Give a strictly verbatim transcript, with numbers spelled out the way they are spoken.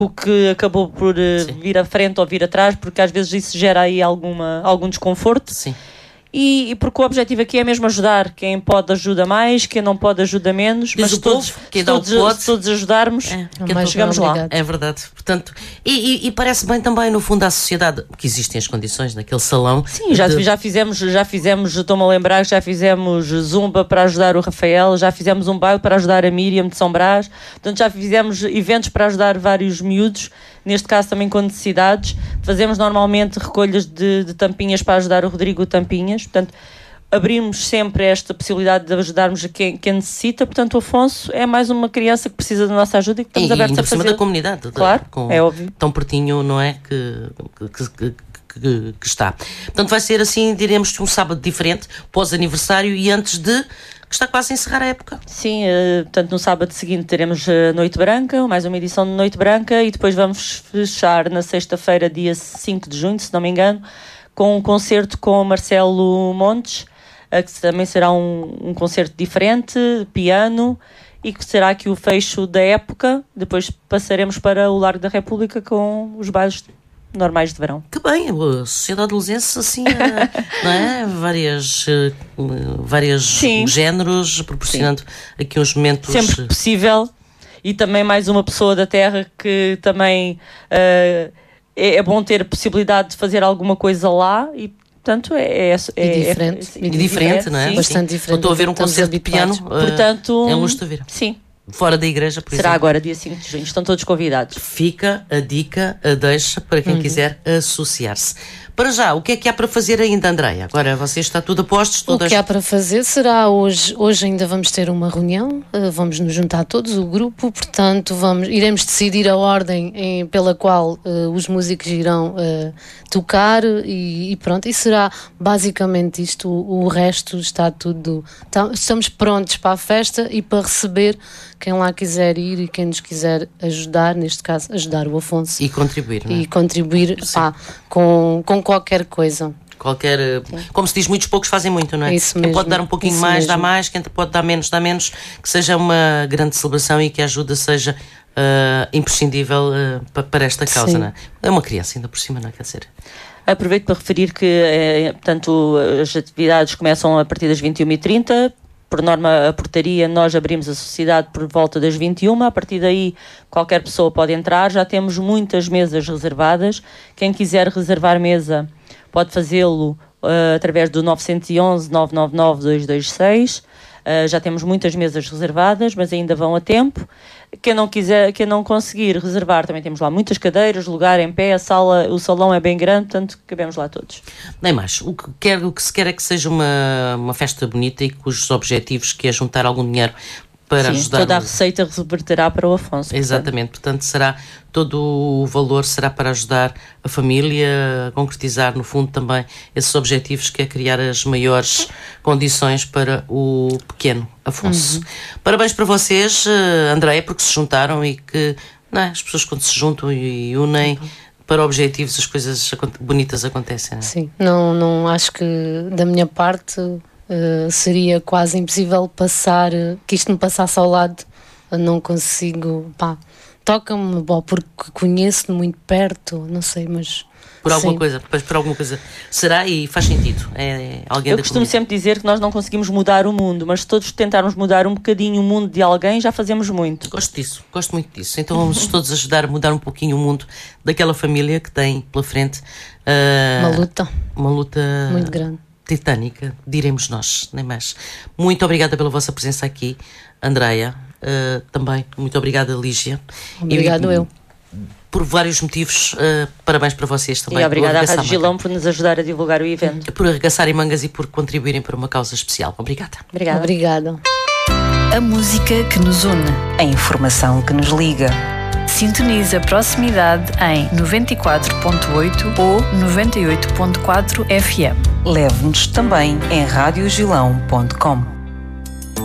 o que acabou por uh, vir à frente ou vir atrás, porque às vezes isso gera aí alguma, algum desconforto. Sim. E, e porque o objetivo aqui é mesmo ajudar. Quem pode ajuda mais, quem não pode ajuda menos. Diz mas o todos, povo, quem se, não todos, pode, se todos ajudarmos, é, mas chegamos lá. É verdade. Portanto, e, e, e parece bem também, no fundo, à sociedade, que existem as condições naquele salão. Sim, já, de... já fizemos, já fizemos, estou-me a lembrar que já fizemos zumba para ajudar o Rafael, já fizemos um baile para ajudar a Miriam de São Brás. Portanto, já fizemos eventos para ajudar vários miúdos, neste caso também com necessidades. Fazemos normalmente recolhas de, de tampinhas para ajudar o Rodrigo Tampinhas. Portanto, abrimos sempre esta possibilidade de ajudarmos a quem, quem necessita. Portanto, o Afonso é mais uma criança que precisa da nossa ajuda e que estamos e, abertos e a fazer. Por cima da comunidade. Claro, com, é óbvio. Tão pertinho, não é, que, que, que, que, que está. Portanto, vai ser assim, diremos, um sábado diferente, pós-aniversário e antes de... que está quase a encerrar a época. Sim, uh, portanto no sábado seguinte teremos a Noite Branca, mais uma edição de Noite Branca, e depois vamos fechar na sexta-feira, dia cinco de junho, se não me engano, com um concerto com o Marcelo Montes, uh, que também será um, um concerto diferente, piano, e que será aqui o fecho da época. Depois passaremos para o Largo da República com os bailes normais de verão. Que bem, a sociedade lusense assim, não é? Várias, várias géneros, proporcionando Sim. aqui uns momentos... Sempre possível, e também mais uma pessoa da terra que também uh, é, é bom ter a possibilidade de fazer alguma coisa lá e, portanto, é... é, é e diferente. É, é, e diferente, não é? Sim. Bastante diferente. Estou a ver um concerto de piano, portanto, é um luxo de ver. Sim. Fora da igreja, por Será exemplo. agora, dia cinco de junho. Estão todos convidados. Fica a dica, a deixa, para quem uhum. quiser associar-se. Para já, o que é que há para fazer ainda, Andreia? Agora, você está tudo a postos? O que há para fazer será hoje, hoje ainda vamos ter uma reunião, vamos nos juntar todos, o grupo, portanto, vamos, iremos decidir a ordem em, pela qual uh, os músicos irão uh, tocar e, e pronto, e será basicamente isto, o, o resto está tudo, tá, estamos prontos para a festa e para receber quem lá quiser ir e quem nos quiser ajudar, neste caso, ajudar o Afonso. E contribuir, não é? E contribuir pá, com, com qualquer coisa. Qualquer, Sim. como se diz, muitos poucos fazem muito, não é? Isso quem mesmo, pode dar um pouquinho mais, mesmo. dá mais, quem pode dar menos, dá menos, que seja uma grande celebração e que a ajuda seja uh, imprescindível uh, para, para esta causa, Sim. não é? É uma criança ainda por cima, não é? Quer dizer... Aproveito para referir que, eh, portanto, as atividades começam a partir das vinte e uma e trinta. Por norma, a portaria, nós abrimos a sociedade por volta das vinte e uma. A partir daí, qualquer pessoa pode entrar. Já temos muitas mesas reservadas. Quem quiser reservar mesa pode fazê-lo uh, através do nove um um, nove nove nove, dois dois seis. Uh, já temos muitas mesas reservadas, mas ainda vão a tempo. Quem não quiser, quem não conseguir reservar, também temos lá muitas cadeiras, lugar em pé, a sala, o salão é bem grande, portanto cabemos lá todos. Nem mais. O que, quer, o que se quer é que seja uma, uma festa bonita e cujos objetivos que é juntar algum dinheiro para Sim, ajudar... toda a receita reverterá para o Afonso. Exatamente, portanto, portanto será, todo o valor será para ajudar a família a concretizar, no fundo, também esses objetivos, que é criar as maiores condições para o pequeno Afonso. Uhum. Parabéns para vocês, Andreia, porque se juntaram e que, não é, as pessoas quando se juntam e unem uhum. para objetivos, as coisas bonitas acontecem. Não é? Sim, não, não acho que da minha parte... Uh, seria quase impossível passar, uh, que isto me passasse ao lado. Eu não consigo, pá, toca-me, bom, porque conheço-me muito perto, não sei, mas... Por alguma sim. coisa, depois por alguma coisa será e faz sentido. É alguém Eu da costumo comunidade. sempre dizer que nós não conseguimos mudar o mundo, mas se todos tentarmos mudar um bocadinho o mundo de alguém, já fazemos muito. Gosto disso, gosto muito disso. Então vamos todos ajudar a mudar um pouquinho o mundo daquela família que tem pela frente uh, uma luta. Uma luta muito grande. Titânica, diremos nós, nem mais. Muito obrigada pela vossa presença aqui, Andreia. Uh, também, muito obrigada, Lígia. Obrigado e, eu. Por vários motivos, uh, parabéns para vocês também. E obrigada à Rádio Gilão por nos ajudar a divulgar o evento. Por arregaçarem mangas e por contribuírem para uma causa especial. Obrigada. Obrigada. Obrigada. A música que nos une. A informação que nos liga. Sintoniza a proximidade em noventa e quatro ponto oito ou noventa e oito ponto quatro F M. Leve-nos também em rádio gilão ponto com.